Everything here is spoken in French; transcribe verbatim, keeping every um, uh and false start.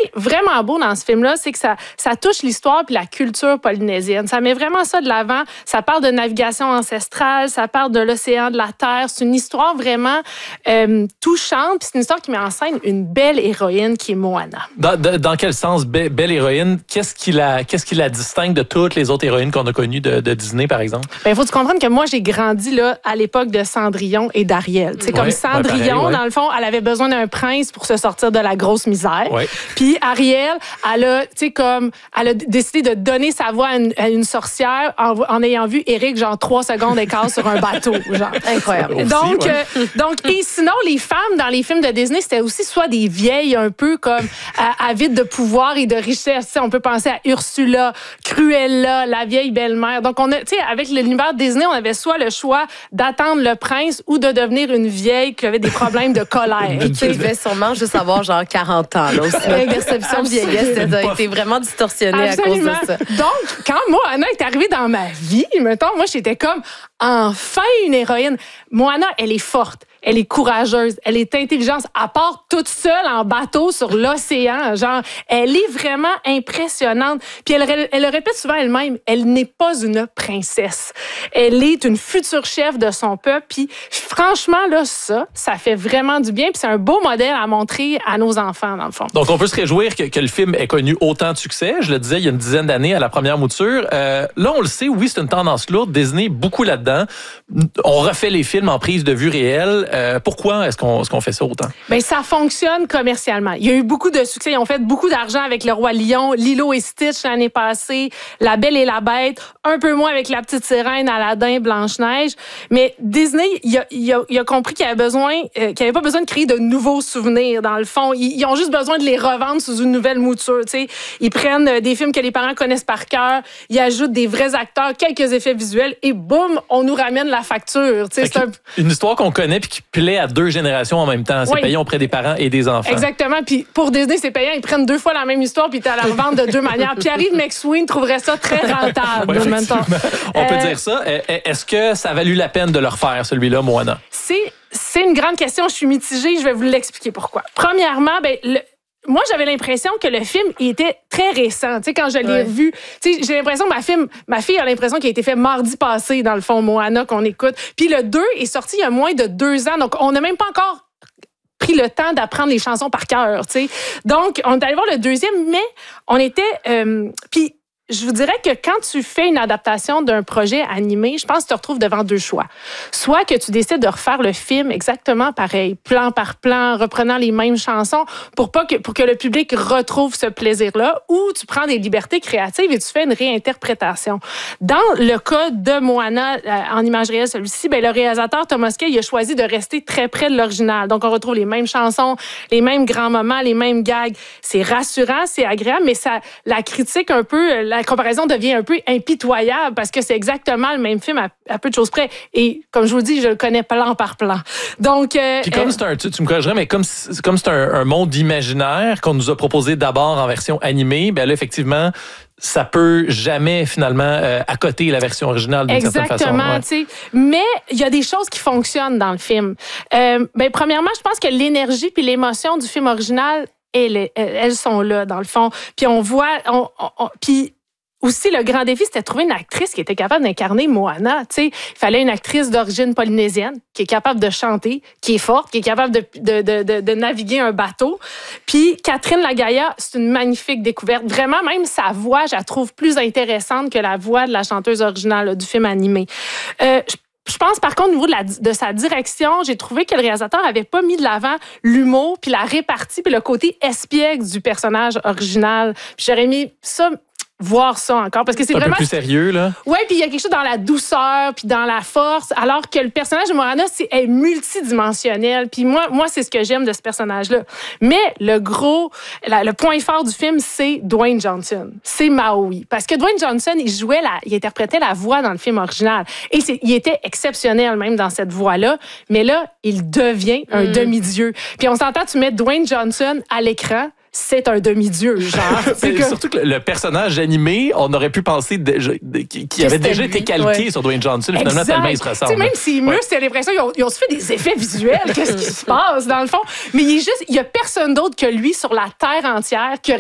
est vraiment beau dans ce film-là, c'est que ça, ça touche l'histoire puis la culture polynésienne. Ça met vraiment ça de l'avant. Ça parle de navigation ancestrale, ça parle de l'océan, de la terre. C'est une histoire vraiment euh, touchante. Puis c'est une histoire qui met en scène une belle héroïne qui est Moana. Dans, dans quel sens, be- belle héroïne? Qu'est-ce qui, la, qu'est-ce qui la distingue de toutes les autres héroïnes qu'on a connues de, de Disney, par exemple? Il faut que tu comprennes que moi, j'ai grandi là, à l'époque de Cendrillon et d'Ariel. C'est ouais, comme Cendrillon, ouais, pareil, ouais. dans le fond, elle avait besoin d'un prince pour se sortir de la grosse misère. Ouais. Puis Ariel, elle a, tu sais, comme, elle a décidé de donner sa voix à une, à une sorcière en, en ayant vu Eric, genre, trois secondes d'écart sur un bateau. Genre. Incroyable. Aussi, donc, ouais. euh, donc, et sinon, les femmes dans les films de Disney, c'était aussi soit des vieilles un peu comme euh, avides de pouvoir et de richesse. T'sais, on peut penser à Ursula, Cruella, la vieille belle-mère. Donc, on a, tu sais, avec l'univers Disney, on avait soit le choix d'attendre le prince ou de devenir une vieille qui avait des problèmes de colère. Et qui devait sûrement juste avoir genre quarante ans. Là, aussi. La perception de vieillesse a été vraiment distorsionnée Absolument. à cause de ça. Donc, quand Moana est arrivée dans ma vie, mettons, moi, j'étais comme, enfin une héroïne. Moana, elle est forte. Elle est courageuse, elle est intelligente, à part toute seule en bateau sur l'océan. Genre, elle est vraiment impressionnante. Puis elle, elle le répète souvent elle-même, elle n'est pas une princesse. Elle est une future chef de son peuple. Puis franchement, là, ça, ça fait vraiment du bien. Puis c'est un beau modèle à montrer à nos enfants, dans le fond. Donc, on peut se réjouir que, que le film ait connu autant de succès. Je le disais, il y a une dizaine d'années à la première mouture. Euh, là, on le sait, oui, c'est une tendance lourde. Disney, beaucoup là-dedans. On refait les films en prise de vue réelle. Euh, pourquoi est-ce qu'on, est-ce qu'on fait ça autant? Bien, ça fonctionne commercialement. Il y a eu beaucoup de succès. Ils ont fait beaucoup d'argent avec Le Roi Lion, Lilo et Stitch l'année passée, La Belle et la Bête, un peu moins avec La Petite Sirène, Aladdin, Blanche-Neige. Mais Disney, il a, il a, il a compris qu'il avait besoin, euh, qu'il avait pas besoin de créer de nouveaux souvenirs, dans le fond. Ils, ils ont juste besoin de les revendre sous une nouvelle mouture. Tu sais, ils prennent des films que les parents connaissent par cœur, ils ajoutent des vrais acteurs, quelques effets visuels et boum, on nous ramène la facture. Tu sais, c'est un... Une histoire qu'on connaît puis qui plaît à deux générations en même temps. C'est oui. payant auprès des parents et des enfants. Exactement. Puis pour Disney, c'est payant. Ils prennent deux fois la même histoire puis tu as la revendre de deux manières. Pierre-Yves McSween trouverait ça très rentable. Oui, on peut euh, dire ça. Est-ce que ça a valu la peine de le refaire, celui-là, Moana? C'est, c'est une grande question. Je suis mitigée. Je vais vous l'expliquer pourquoi. Premièrement, ben, le, moi, j'avais l'impression que le film était très récent. Tu sais, quand je l'ai ouais. vu, tu sais, j'ai l'impression que ma, film, ma fille a l'impression qu'il a été fait mardi passé, dans le fond, Moana, qu'on écoute. Puis le deux est sorti il y a moins de deux ans. Donc, on n'a même pas encore pris le temps d'apprendre les chansons par cœur, tu sais. Donc, on est allé voir le deuxième, mais on était... Euh, puis je vous dirais que quand tu fais une adaptation d'un projet animé, je pense que tu te retrouves devant deux choix. Soit que tu décides de refaire le film exactement pareil, plan par plan, reprenant les mêmes chansons pour pas que pour que le public retrouve ce plaisir-là, ou tu prends des libertés créatives et tu fais une réinterprétation. Dans le cas de Moana euh, en image réelle, celui-ci, ben le réalisateur Thomas Kay, il a choisi de rester très près de l'original. Donc on retrouve les mêmes chansons, les mêmes grands moments, les mêmes gags. C'est rassurant, c'est agréable, mais ça la critique un peu la La comparaison devient un peu impitoyable parce que c'est exactement le même film à, à peu de choses près. Et comme je vous dis, je le connais plan par plan. Donc, euh, Puis comme euh, c'est un, tu, tu me corrigerais, mais comme, comme c'est un, un monde imaginaire qu'on nous a proposé d'abord en version animée, ben là, effectivement, ça peut jamais, finalement, euh, accoter la version originale d'une certaine façon. Exactement, tu sais. Mais il y a des choses qui fonctionnent dans le film. Euh, ben, premièrement, je pense que l'énergie puis l'émotion du film original, elles, elles sont là, dans le fond. Puis on voit... On, on, on, puis aussi, le grand défi, c'était de trouver une actrice qui était capable d'incarner Moana. Tu sais, il fallait une actrice d'origine polynésienne qui est capable de chanter, qui est forte, qui est capable de, de, de, de, de naviguer un bateau. Puis Catherine Lagaya, c'est une magnifique découverte. Vraiment, même sa voix, je la trouve plus intéressante que la voix de la chanteuse originale là, du film animé. Euh, je Je pense, par contre, au niveau de, la, de sa direction, j'ai trouvé que le réalisateur avait pas mis de l'avant l'humour, puis la répartie, puis le côté espiègle du personnage original. Puis j'aurais mis ça... voir ça encore parce que c'est, c'est vraiment un peu plus sérieux là. Ouais, puis il y a quelque chose dans la douceur puis dans la force alors que le personnage de Moana c'est est multidimensionnel. Puis moi moi c'est ce que j'aime de ce personnage là. Mais le gros la, le point fort du film c'est Dwayne Johnson. C'est Maui parce que Dwayne Johnson, il jouait la il interprétait la voix dans le film original et c'est, il était exceptionnel même dans cette voix-là, mais là, il devient un mm. demi-dieu. Puis on s'entend tu mets Dwayne Johnson à l'écran, c'est un demi-dieu, genre. C'est que... Surtout que le personnage animé, on aurait pu penser déjà, qu'il avait déjà été calqué ouais. sur Dwayne Johnson. Finalement, tellement il se ressemble. Même s'il muscle, ouais. l'impression qu'ils ont, ils ont fait des effets visuels. Qu'est-ce qui se passe, dans le fond? Mais il y a juste, il y a personne d'autre que lui sur la terre entière qui